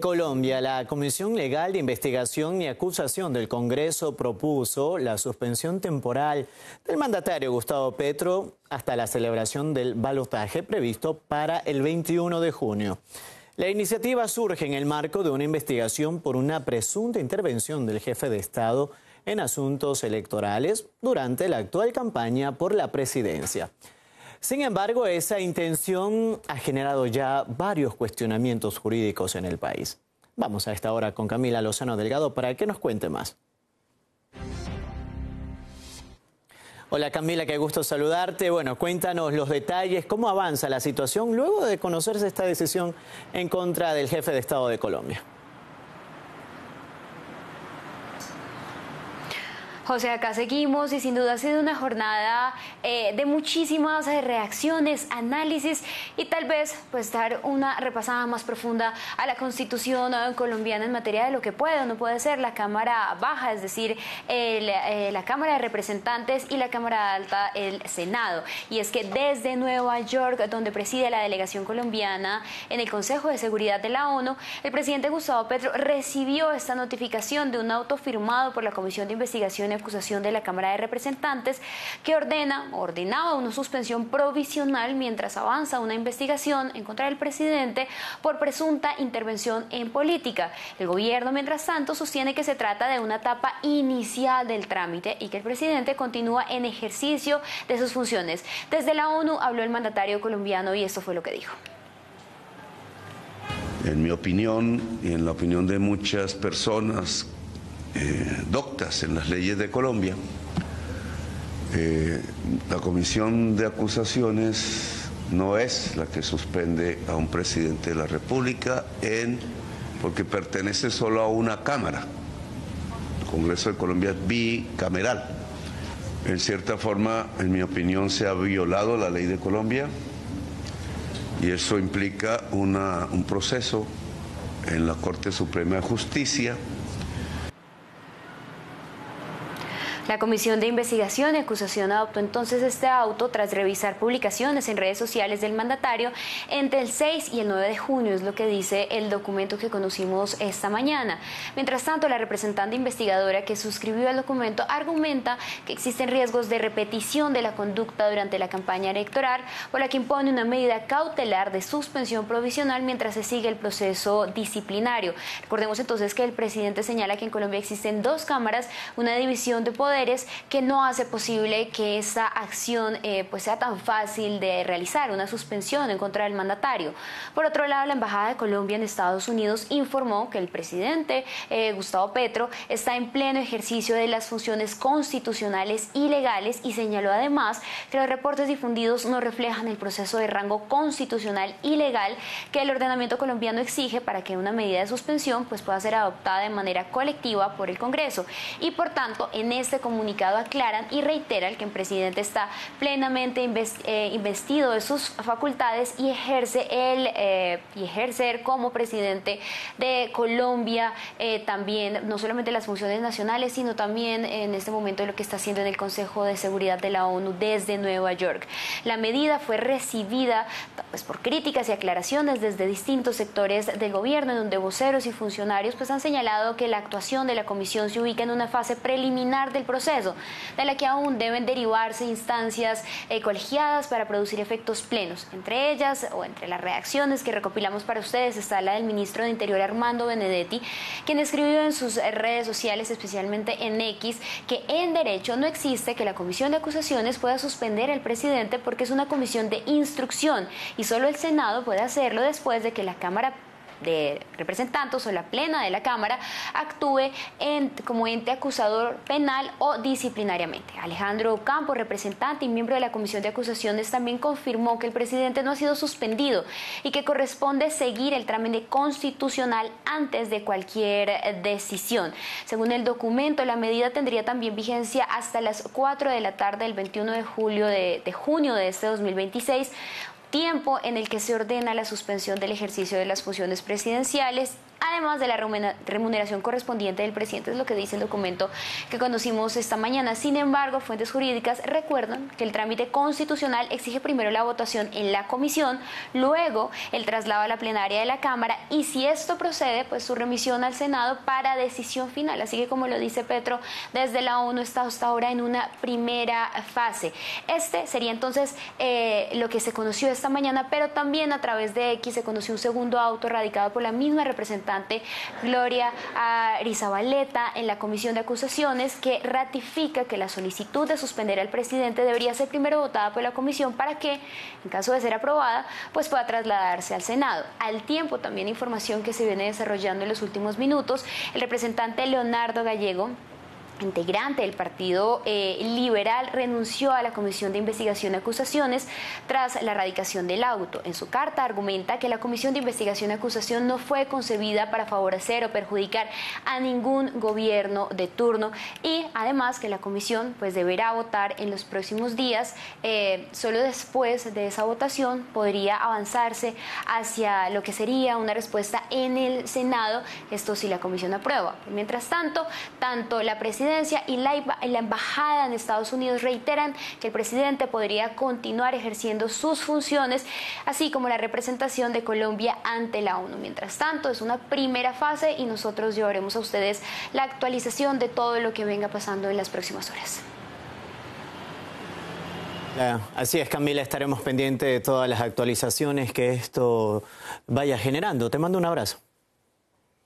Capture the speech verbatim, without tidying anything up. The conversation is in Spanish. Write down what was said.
Colombia, la Comisión Legal de Investigación y Acusación del Congreso propuso la suspensión temporal del mandatario Gustavo Petro hasta la celebración del balotaje previsto para el veintiuno de junio. La iniciativa surge en el marco de una investigación por una presunta intervención del jefe de Estado en asuntos electorales durante la actual campaña por la presidencia. Sin embargo, esa intención ha generado ya varios cuestionamientos jurídicos en el país. Vamos a esta hora con Camila Lozano Delgado para que nos cuente más. Hola Camila, qué gusto saludarte. Bueno, cuéntanos los detalles, cómo avanza la situación luego de conocerse esta decisión en contra del jefe de Estado de Colombia. José, acá seguimos y sin duda ha sido una jornada eh, de muchísimas eh, reacciones, análisis y tal vez pues dar una repasada más profunda a la Constitución eh, colombiana en materia de lo que puede o no puede ser la Cámara Baja, es decir, el, eh, la Cámara de Representantes y la Cámara Alta, el Senado. Y es que desde Nueva York, donde preside la delegación colombiana en el Consejo de Seguridad de la ONU, el presidente Gustavo Petro recibió esta notificación de un auto firmado por la Comisión de Investigación y Acusación de la Cámara de Representantes que ordena, ordenaba una suspensión provisional mientras avanza una investigación en contra del presidente por presunta intervención en política. El gobierno, mientras tanto, sostiene que se trata de una etapa inicial del trámite y que el presidente continúa en ejercicio de sus funciones. Desde la ONU habló el mandatario colombiano y esto fue lo que dijo. En mi opinión y en la opinión de muchas personas Eh, doctas en las leyes de Colombia, eh, la comisión de acusaciones no es la que suspende a un presidente de la República en, porque pertenece solo a una cámara. El Congreso de Colombia es bicameral. En cierta forma, en mi opinión, se ha violado la ley de Colombia y eso implica una, un proceso en la Corte Suprema de Justicia. La Comisión de Investigación y Acusación adoptó entonces este auto tras revisar publicaciones en redes sociales del mandatario entre el seis y el nueve de junio, es lo que dice el documento que conocimos esta mañana. Mientras tanto, la representante investigadora que suscribió el documento argumenta que existen riesgos de repetición de la conducta durante la campaña electoral, por la que impone una medida cautelar de suspensión provisional mientras se sigue el proceso disciplinario. Recordemos entonces que el presidente señala que en Colombia existen dos cámaras, una división de poder que no hace posible que esa acción eh, pues sea tan fácil de realizar, una suspensión en contra del mandatario. Por otro lado, la Embajada de Colombia en Estados Unidos informó que el presidente eh, Gustavo Petro está en pleno ejercicio de las funciones constitucionales y legales y señaló además que los reportes difundidos no reflejan el proceso de rango constitucional y legal que el ordenamiento colombiano exige para que una medida de suspensión pues pueda ser adoptada de manera colectiva por el Congreso. Y por tanto, en este comunicado aclaran y reiteran que el presidente está plenamente investido de sus facultades y ejerce el eh, y ejercer como presidente de Colombia eh, también no solamente las funciones nacionales, sino también en este momento lo que está haciendo en el Consejo de Seguridad de la ONU desde Nueva York. La medida fue recibida pues, por críticas y aclaraciones desde distintos sectores del gobierno, en donde voceros y funcionarios pues, han señalado que la actuación de la comisión se ubica en una fase preliminar del proceso, de la que aún deben derivarse instancias eh, colegiadas para producir efectos plenos. Entre ellas, o entre las reacciones que recopilamos para ustedes, está la del ministro de Interior, Armando Benedetti, quien escribió en sus redes sociales, especialmente en X, que en derecho no existe que la comisión de acusaciones pueda suspender al presidente porque es una comisión de instrucción y solo el Senado puede hacerlo después de que la Cámara de Representantes o la plena de la Cámara actúe en, como ente acusador penal o disciplinariamente. Alejandro Campos, representante y miembro de la Comisión de Acusaciones, también confirmó que el presidente no ha sido suspendido y que corresponde seguir el trámite constitucional antes de cualquier decisión. Según el documento, la medida tendría también vigencia hasta las cuatro de la tarde del veintiuno de julio de, de junio de este dos mil veintiséis, tiempo en el que se ordena la suspensión del ejercicio de las funciones presidenciales además de la remuneración correspondiente del presidente, es lo que dice el documento que conocimos esta mañana. Sin embargo, fuentes jurídicas recuerdan que el trámite constitucional exige primero la votación en la comisión, luego el traslado a la plenaria de la Cámara y si esto procede, pues su remisión al Senado para decisión final. Así que, como lo dice Petro, desde la ONU está hasta ahora en una primera fase. Este sería entonces eh, lo que se conoció esta mañana, pero también a través de X se conoció un segundo auto radicado por la misma representante Gloria Arizabaleta en la comisión de acusaciones, que ratifica que la solicitud de suspender al presidente debería ser primero votada por la comisión para que, en caso de ser aprobada, pues pueda trasladarse al Senado. Al tiempo, también información que se viene desarrollando en los últimos minutos, el representante Leonardo Gallego, integrante del Partido eh, Liberal, renunció a la Comisión de Investigación y Acusaciones tras la radicación del auto. En su carta argumenta que la Comisión de Investigación y Acusación no fue concebida para favorecer o perjudicar a ningún gobierno de turno y además que la comisión pues deberá votar en los próximos días. Eh, solo después de esa votación podría avanzarse hacia lo que sería una respuesta en el Senado, esto si la comisión aprueba. Mientras tanto, tanto la presidencia y la, y la embajada en Estados Unidos reiteran que el presidente podría continuar ejerciendo sus funciones, así como la representación de Colombia ante la ONU. Mientras tanto, es una primera fase y nosotros llevaremos a ustedes la actualización de todo lo que venga pasando en las próximas horas. Así es, Camila, estaremos pendientes de todas las actualizaciones que esto vaya generando. Te mando un abrazo.